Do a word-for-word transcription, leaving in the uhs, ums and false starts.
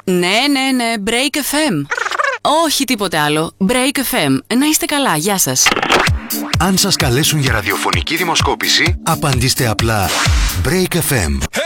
Ναι, ναι, ναι, Break εφ εμ. Όχι τίποτε άλλο. Break εφ εμ. Να είστε καλά, γεια σας. Αν σας καλέσουν για ραδιοφωνική δημοσκόπηση, απαντήστε απλά Break εφ εμ.